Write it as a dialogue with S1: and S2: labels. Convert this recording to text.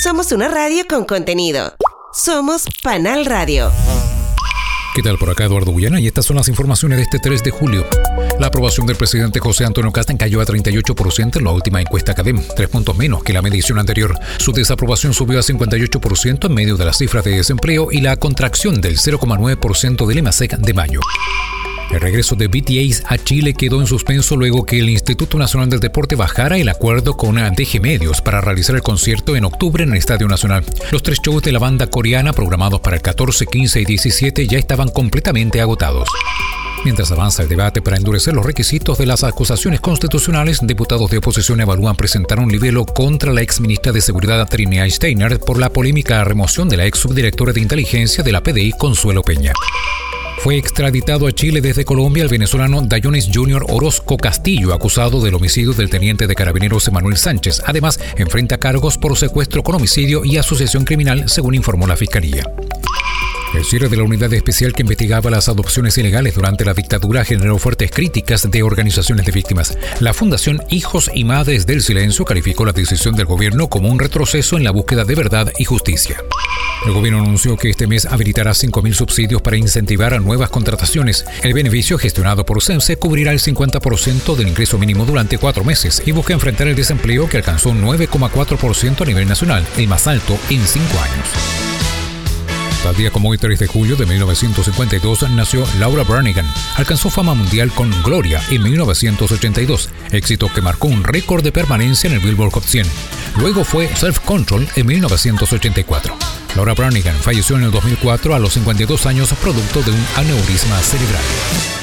S1: Somos una radio con contenido. Somos Panal Radio.
S2: ¿Qué tal? Por acá Eduardo Bullana y estas son las informaciones de este 3 de julio. La aprobación del presidente José Antonio Kast cayó a 38% en la última encuesta CADEM, 3 puntos menos que la medición anterior. Su desaprobación subió a 58% en medio de las cifras de desempleo y la contracción del 0,9% del EMASEC de mayo. El regreso de BTS a Chile quedó en suspenso luego que el Instituto Nacional del Deporte bajara el acuerdo con DG Medios para realizar el concierto en octubre en el Estadio Nacional. Los 3 shows de la banda coreana programados para el 14, 15 y 17 ya estaban completamente agotados. Mientras avanza el debate para endurecer los requisitos de las acusaciones constitucionales, diputados de oposición evalúan presentar un libelo contra la exministra de Seguridad Trinidad Steiner por la polémica remoción de la ex subdirectora de inteligencia de la PDI, Consuelo Peña. Fue extraditado a Chile desde Colombia el venezolano Dayones Jr. Orozco Castillo, acusado del homicidio del teniente de carabineros Emanuel Sánchez. Además, enfrenta cargos por secuestro con homicidio y asociación criminal, según informó la Fiscalía. El cierre de la unidad especial que investigaba las adopciones ilegales durante la dictadura generó fuertes críticas de organizaciones de víctimas. La Fundación Hijos y Madres del Silencio calificó la decisión del gobierno como un retroceso en la búsqueda de verdad y justicia. El gobierno anunció que este mes habilitará 5.000 subsidios para incentivar a nuevas contrataciones. El beneficio, gestionado por CENSE, cubrirá el 50% del ingreso mínimo durante 4 meses y busca enfrentar el desempleo que alcanzó un 9,4% a nivel nacional, el más alto en 5 años. Tal día como hoy, 3 de julio de 1952, nació Laura Branigan. Alcanzó fama mundial con Gloria en 1982, éxito que marcó un récord de permanencia en el Billboard Hot 100. Luego fue Self Control en 1984. Laura Branigan falleció en el 2004 a los 52 años producto de un aneurisma cerebral.